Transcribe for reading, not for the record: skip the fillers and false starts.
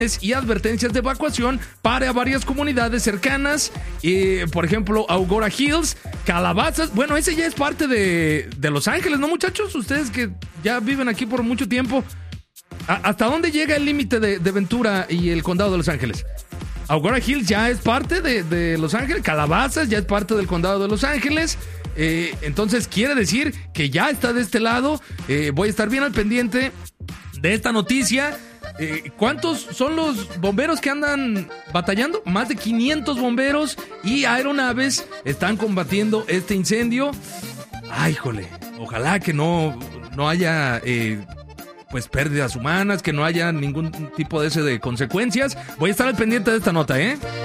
y advertencias de evacuación para varias comunidades cercanas, por ejemplo, Agoura Hills, Calabazas. Bueno, ese ya es parte de Los Ángeles, ¿no, muchachos? Ustedes que ya viven aquí por mucho tiempo, ¿hasta dónde llega el límite de Ventura y el condado de Los Ángeles? Agoura Hills ya es parte de Los Ángeles, Calabazas ya es parte del condado de Los Ángeles. Entonces quiere decir que ya está de este lado. Voy a estar bien al pendiente de esta noticia. ¿Cuántos son los bomberos que andan batallando? Más de 500 bomberos y aeronaves están combatiendo este incendio. Ay, jole, ojalá que no haya pues pérdidas humanas, que no haya ningún tipo de consecuencias. Voy a estar al pendiente de esta nota,